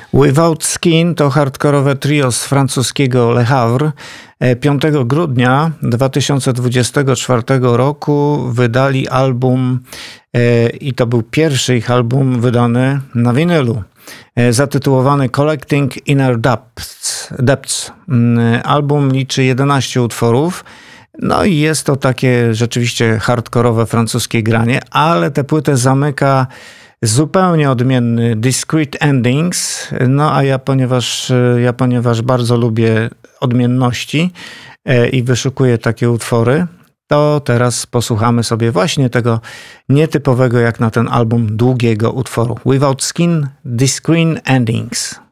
Without Skin to hardkorowe trio z francuskiego Le Havre. 5 grudnia 2024 roku wydali album i to był pierwszy ich album wydany na winylu, zatytułowany Collecting Inner Depths. Album liczy 11 utworów. No i jest to takie rzeczywiście hardkorowe francuskie granie, ale tę płytę zamyka zupełnie odmienny Discrete Endings. No a ponieważ bardzo lubię odmienności i wyszukuję takie utwory, to teraz posłuchamy sobie właśnie tego nietypowego jak na ten album długiego utworu. Without Skin, Discrete Endings.